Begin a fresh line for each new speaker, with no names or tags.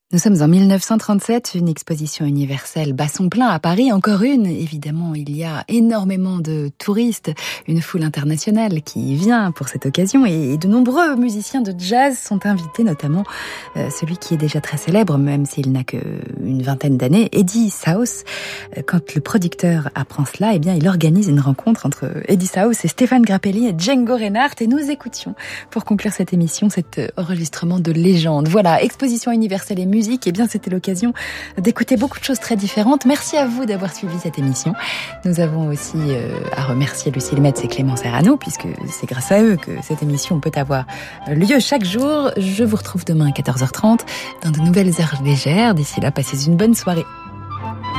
Nous sommes en 1937, une exposition universelle bat son plein à Paris, encore une. Évidemment, il y a énormément de touristes, une foule internationale qui vient pour cette occasion et de nombreux musiciens de jazz sont invités, notamment celui qui est déjà très célèbre, même s'il n'a qu'une vingtaine d'années, Eddie South. Quand le producteur apprend cela, eh bien, il organise une rencontre entre Eddie South et Stéphane Grappelli et Django Reinhardt et nous écoutions, pour conclure cette émission, cet enregistrement de légende. Voilà, exposition universelle et musique, eh bien c'était l'occasion d'écouter beaucoup de choses très différentes. Merci à vous d'avoir suivi cette émission. Nous avons aussi à remercier Lucille Metz et Clément Serrano, puisque c'est grâce à eux que cette émission peut avoir lieu chaque jour. Je vous retrouve demain à 14h30 dans de nouvelles heures légères. D'ici là, passez une bonne soirée.